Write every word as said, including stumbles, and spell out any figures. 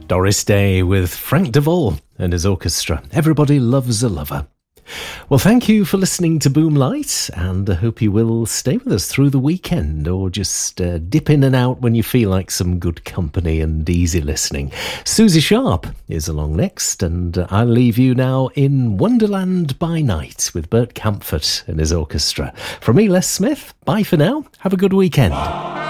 Doris Day with Frank DeVol and his orchestra. Everybody loves a lover. Well, thank you for listening to Boomlight, and I hope you will stay with us through the weekend, or just uh, dip in and out when you feel like some good company and easy listening. Susie Sharp is along next, and uh, I'll leave you now in Wonderland by Night with Bert Kaempfert and his orchestra. From me, Les Smith, bye for now. Have a good weekend.